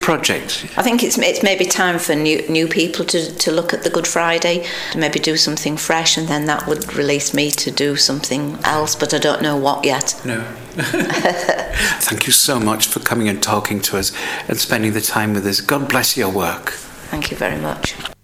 project? I think it's maybe time for new people to look at the Good Friday, to maybe do something fresh, and then that would release me to do something else, but I don't know what yet. No. Thank you so much for coming and talking to us and spending the time with us. God bless your work. Thank you very much.